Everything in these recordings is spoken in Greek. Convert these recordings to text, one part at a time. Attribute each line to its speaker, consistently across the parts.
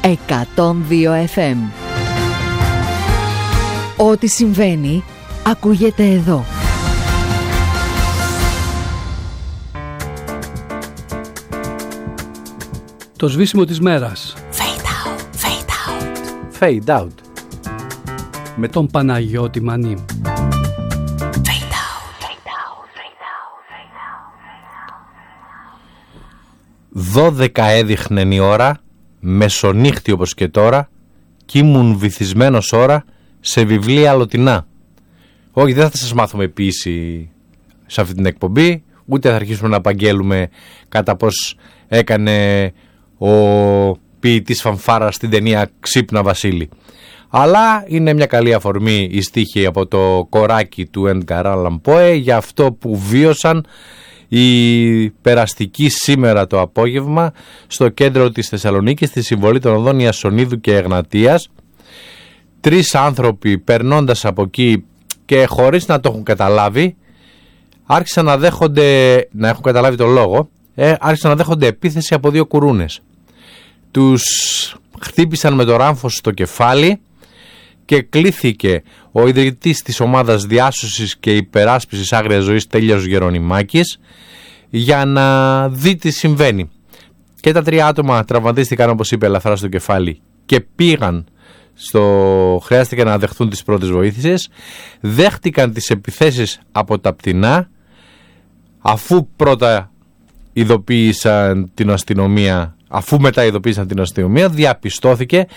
Speaker 1: 102 FM. Ό,τι συμβαίνει ακούγεται εδώ.
Speaker 2: Το σβήσιμο της μέρας.
Speaker 1: Fade out, fade out.
Speaker 3: Fade out.
Speaker 2: Με τον Παναγιώτη Μανή.
Speaker 1: Fade out, fade out, fade out.
Speaker 3: 12 έδειχνε η ώρα, μεσονύχτη όπως και τώρα, κι ήμουν βυθισμένος ώρα σε βιβλία αλλοτινά. Όχι, δεν θα σας μάθουμε ποίηση σε αυτή την εκπομπή, ούτε θα αρχίσουμε να απαγγέλουμε κατά πώς έκανε ο ποιητής φανφάρα στην ταινία Ξύπνα Βασίλη. Αλλά είναι μια καλή αφορμή η στίχη από το κοράκι του Edgar Allan Poe για αυτό που βίωσαν οι περαστικοί σήμερα το απόγευμα στο κέντρο της Θεσσαλονίκης, στη συμβολή των οδών Ιασονίδου και Εγνατίας. 3 άνθρωποι περνώντας από εκεί και χωρίς να το έχουν καταλάβει, άρχισαν να δέχονται, να έχουν καταλάβει τον λόγο, άρχισαν να δέχονται επίθεση από 2 κουρούνες. Τους χτύπησαν με το ράμφος στο κεφάλι και κλήθηκε ο ιδρυτής της ομάδας διάσωσης και υπεράσπισης άγριας ζωής Τέλειος Γερονιμάκης για να δει τι συμβαίνει. Και τα 3 άτομα τραυματίστηκαν, όπως είπε, ελαφρά στο κεφάλι και πήγαν χρειάστηκε να δεχθούν τις πρώτες βοήθειες. Δέχτηκαν τις επιθέσεις από τα πτηνά, αφού πρώτα ειδοποίησαν την αστυνομία, αφού μετά ειδοποίησαν την αστυνομία, διαπιστώθηκε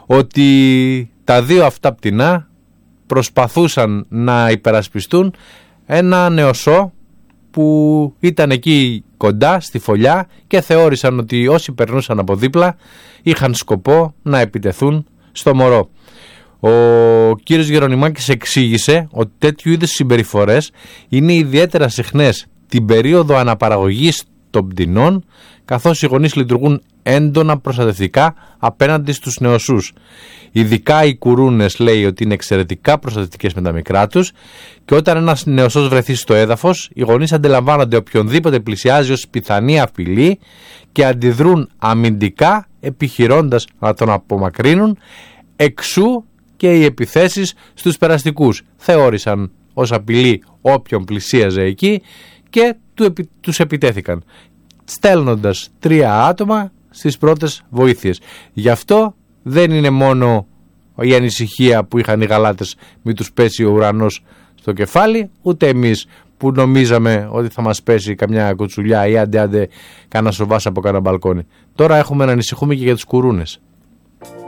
Speaker 3: ότι τα 2 αυτά πτηνά προσπαθούσαν να υπερασπιστούν ένα νεοσό που ήταν εκεί κοντά στη φωλιά και θεώρησαν ότι όσοι περνούσαν από δίπλα είχαν σκοπό να επιτεθούν στο μωρό. Ο κύριος Γερονιμάκης εξήγησε ότι τέτοιου είδους συμπεριφορές είναι ιδιαίτερα συχνές την περίοδο αναπαραγωγής των πτηνών, καθώς οι γονείς λειτουργούν έντονα προστατευτικά απέναντι στους νεοσούς. Ειδικά οι κουρούνες, λέει, ότι είναι εξαιρετικά προστατευτικές με τα μικρά τους και όταν ένας νεοσός βρεθεί στο έδαφος, οι γονείς αντιλαμβάνονται οποιονδήποτε πλησιάζει ως πιθανή απειλή και αντιδρούν αμυντικά, επιχειρώντας να τον απομακρύνουν. Εξού και οι επιθέσεις στους περαστικούς. Θεώρησαν ως απειλή όποιον πλησίαζε εκεί και τους επιτέθηκαν, στέλνοντας 3 άτομα στις πρώτες βοήθειες. Γι' αυτό δεν είναι μόνο η ανησυχία που είχαν οι γαλάτες μη τους πέσει ο ουρανός στο κεφάλι, ούτε εμείς που νομίζαμε ότι θα μας πέσει καμιά κουτσουλιά ή άντε κανένα σοβάς από κανένα μπαλκόνι. Τώρα έχουμε να ανησυχούμε και για τους κουρούνες.